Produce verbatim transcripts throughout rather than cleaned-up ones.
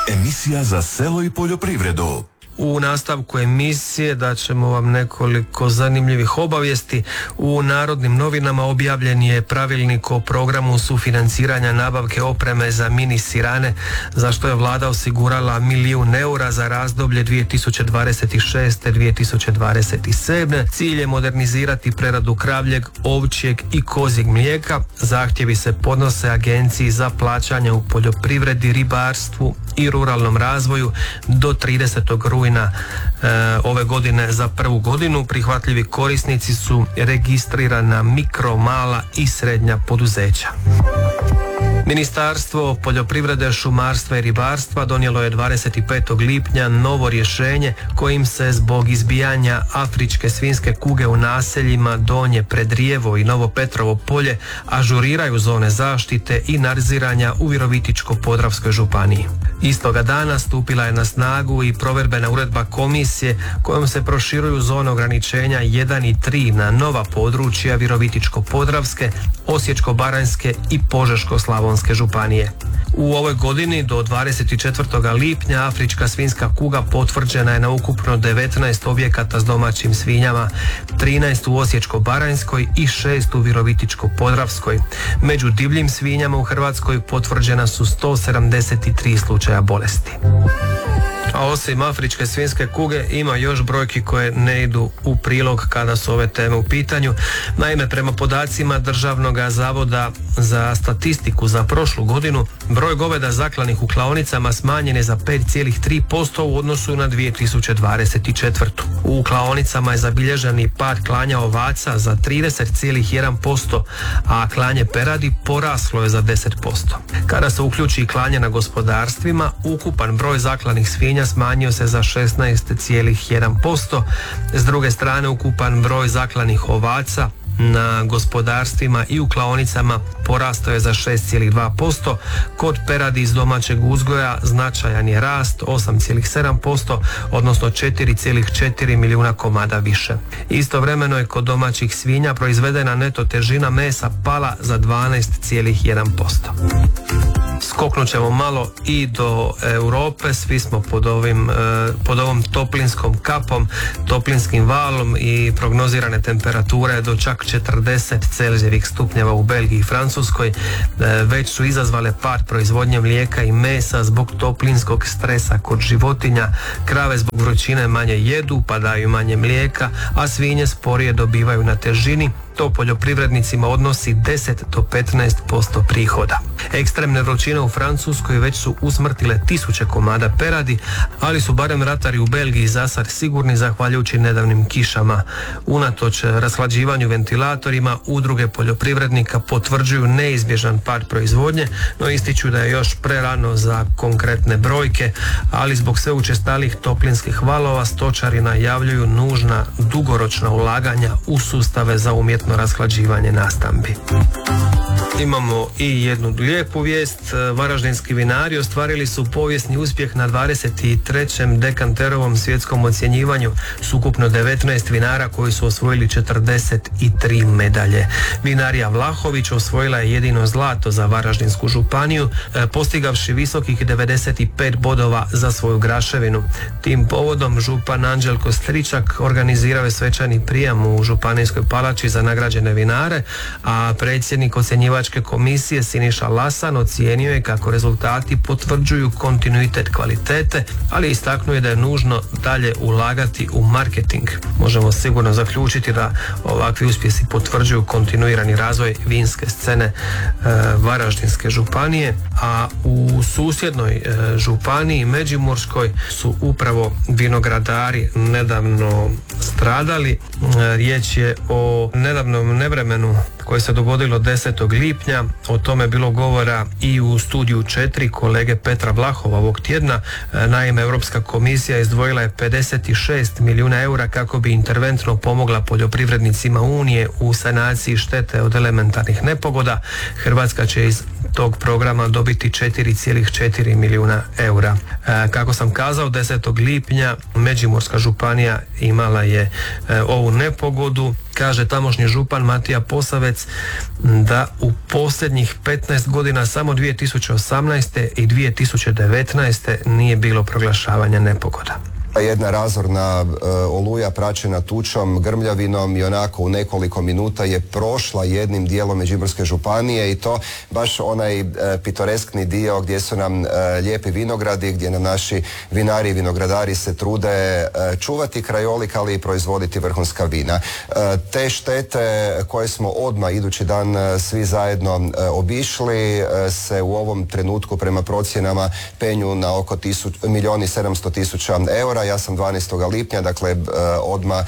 Emisija za selo i poljoprivredu. U nastavku emisije daćemo vam nekoliko zanimljivih obavijesti. U Narodnim novinama objavljen je pravilnik o programu sufinanciranja nabavke opreme za mini sirane, za što je vlada osigurala milijun eura za razdoblje dvije tisuće dvadeset šeste do dvije tisuće dvadeset sedme. Cilj je modernizirati preradu kravljeg, ovčjeg i kozjeg mlijeka. Zahtjevi se podnose Agenciji za plaćanje u poljoprivredi, ribarstvu i ruralnom razvoju do tridesetog rujna e, ove godine za prvu godinu. Prihvatljivi korisnici su registrirana mikro, mala i srednja poduzeća. Ministarstvo poljoprivrede, šumarstva i ribarstva donijelo je dvadeset petog lipnja novo rješenje kojim se zbog izbijanja afričke svinjske kuge u naseljima Donje Predrijevo i Novo Petrovo polje ažuriraju zone zaštite i nadziranja u Virovitičko-podravskoj županiji. Istoga dana stupila je na snagu i provedbena uredba komisije kojom se proširuju zone ograničenja jedan i tri na nova područja Virovitičko-podravske, Osječko-baranjske i Požeško-slavonske županije. U ovoj godini do dvadeset četvrtog lipnja afrička svinjska kuga potvrđena je na ukupno devetnaest objekata s domaćim svinjama, trinaest u Osječko-baranjskoj i šest u Virovitičko-podravskoj. Među divljim svinjama u Hrvatskoj potvrđena su sto sedamdeset tri slučaja bolesti. A osim afričke svinjske kuge ima još brojki koje ne idu u prilog kada su ove teme u pitanju. Naime, prema podacima Državnog zavoda za statistiku za prošlu godinu, broj goveda zaklanih u klaonicama smanjen je za pet zarez tri posto u odnosu na dvije tisuće dvadeset četvrtu. U klaonicama je zabilježen i pad klanja ovaca za trideset zarez jedan posto, a klanje peradi poraslo je za deset posto. Kada se uključi klanje na gospodarstvima, ukupan broj zaklanih svinja smanjio se za šesnaest zarez jedan posto. S druge strane, ukupan broj zaklanih ovaca na gospodarstvima i u klaonicama porastao je za šest zarez dva posto. Kod peradi iz domaćeg uzgoja značajan je rast osam zarez sedam posto, odnosno četiri zarez četiri milijuna komada više. Istovremeno je kod domaćih svinja proizvedena neto težina mesa pala za dvanaest zarez jedan posto. Skoknut ćemo malo i do Europe. Svi smo pod ovim, pod ovom toplinskom kapom, toplinskim valom i prognozirane temperature do čak četrdeset celzijevih stupnjeva u Belgiji i Francuskoj već su izazvale pad proizvodnje mlijeka i mesa zbog toplinskog stresa kod životinja. Krave zbog vrućine manje jedu, pa daju manje mlijeka, a svinje sporije dobivaju na težini. To poljoprivrednicima odnosi deset do petnaest posto prihoda. Ekstremne vrućine u Francuskoj već su usmrtile tisuće komada peradi, ali su barem ratari u Belgiji za sad sigurni zahvaljujući nedavnim kišama. Unatoč rashlađivanju ventilatorima, udruge poljoprivrednika potvrđuju neizbježan pad proizvodnje, no ističu da je još prerano za konkretne brojke, ali zbog sve učestalih toplinskih valova stočari najavljuju nužna dugoročna ulaganja u sustave za umjetno rashlađivanje nastambi. Imamo i jednu lijepu vijest. Varaždinski vinari ostvarili su povijesni uspjeh na dvadeset trećem dekanterovom svjetskom ocjenjivanju s ukupno devetnaest vinara koji su osvojili četrdeset tri medalje. Vinarija Vlahović osvojila je jedino zlato za Varaždinsku županiju, postigavši visokih devedeset pet bodova za svoju graševinu. Tim povodom župan Anđelko Stričak organizirao je svečani prijam u Županijskoj palači za nagrađene vinare, a predsjednik ocjenjivačke komisije Siniša Lasan ocijenio je kako rezultati potvrđuju kontinuitet kvalitete, ali istaknuo je da je nužno dalje ulagati u marketing. Možemo sigurno zaključiti da ovakvi uspjesi potvrđuju kontinuirani razvoj vinske scene e, Varaždinske županije, a u susjednoj e, županiji Međimurskoj su upravo vinogradari nedavno stradali. E, riječ je o nedavnom nevremenu koje se dogodilo desetog lipnja. O tome je bilo govora i u studiju četiri kolege Petra Vlahova ovog tjedna. Naime, Europska komisija izdvojila je pedeset šest milijuna eura kako bi interventno pomogla poljoprivrednicima Unije u sanaciji štete od elementarnih nepogoda. Hrvatska će iz tog programa dobiti četiri zarez četiri milijuna eura. E, kako sam kazao, desetog lipnja Međimurska županija imala je e, ovu nepogodu. Kaže tamošnji župan Matija Posavec da u posljednjih petnaest godina samo dvije tisuće osamnaeste. i dvije tisuće devetnaeste. nije bilo proglašavanja nepogoda. Jedna razorna e, oluja praćena tučom, grmljavinom i onako u nekoliko minuta je prošla jednim dijelom Međimurske županije i to baš onaj e, pitoreskni dio gdje su nam e, lijepi vinogradi, gdje nam naši vinari i vinogradari se trude e, čuvati krajolik, ali i proizvoditi vrhunska vina. E, te štete koje smo odmah idući dan e, svi zajedno e, obišli e, se u ovom trenutku prema procjenama penju na oko milijun i sedamsto tisuća eura. Ja sam dvanaestog lipnja, dakle odmah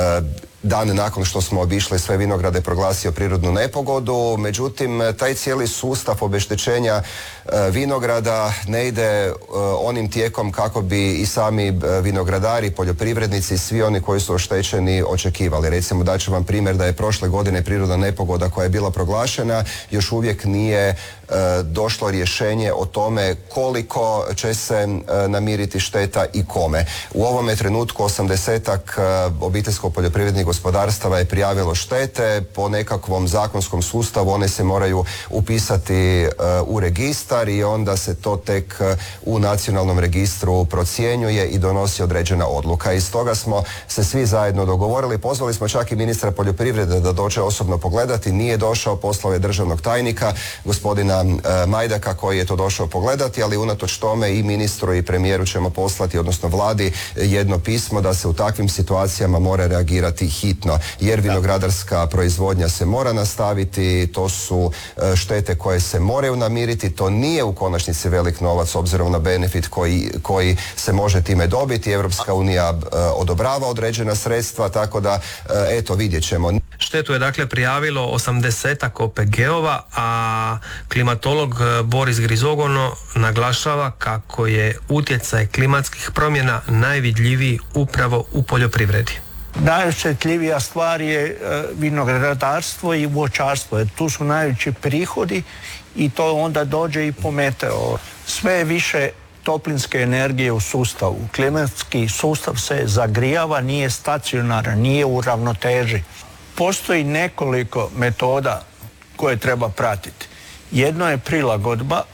dan nakon što smo obišli sve vinograde proglasio prirodnu nepogodu, međutim taj cijeli sustav obeštećenja vinograda ne ide onim tijekom kako bi i sami vinogradari, poljoprivrednici, svi oni koji su oštećeni očekivali. Recimo daću vam primjer da je prošle godine prirodna nepogoda koja je bila proglašena, još uvijek nije došlo rješenje o tome koliko će se namiriti šteta i kome. U ovome trenutku osamdesetak obiteljsko poljoprivrednih gospodarstava je prijavilo štete, po nekakvom zakonskom sustavu one se moraju upisati u registar i onda se to tek u nacionalnom registru procjenjuje i donosi određena odluka. I stoga smo se svi zajedno dogovorili, pozvali smo čak i ministra poljoprivrede da dođe osobno pogledati, nije došao, poslao je državnog tajnika, gospodina Majdaka koji je to došao pogledati, ali unatoč tome i ministru i premijeru ćemo poslati, odnosno vladi, jedno pismo da se u takvim situacijama mora reagirati hitno, jer vinogradarska proizvodnja se mora nastaviti, to su štete koje se moraju namiriti, to nije u konačnici velik novac obzirom na benefit koji, koji se može time dobiti. Europska unija odobrava određena sredstva, tako da eto vidjet ćemo. Štetu je dakle prijavilo osamdesetak O P G-ova, a klimatolog Boris Grizogono naglašava kako je utjecaj klimatskih promjena najvidljiviji upravo u poljoprivredi. Najosjetljivija stvar je vinogradarstvo i voćarstvo, jer tu su najveći prihodi i to onda dođe i po meteo. Sve je više toplinske energije u sustavu. Klimatski sustav se zagrijava, nije stacionaran, nije u ravnoteži. Postoji nekoliko metoda koje treba pratiti. Jedno je prilagodba,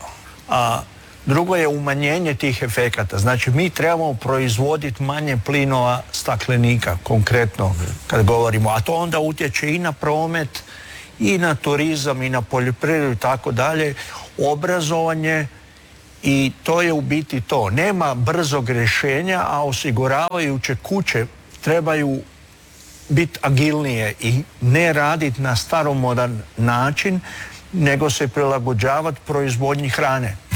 a drugo je umanjenje tih efekata. Znači, mi trebamo proizvoditi manje plinova staklenika, konkretno kad govorimo. A to onda utječe i na promet, i na turizam, i na poljoprivredu i tako dalje. Obrazovanje, i to je u biti to. Nema brzog rješenja, a osiguravajuće kuće trebaju biti agilnije i ne raditi na staromodan način, nego se prilagođavati proizvodnji hrane.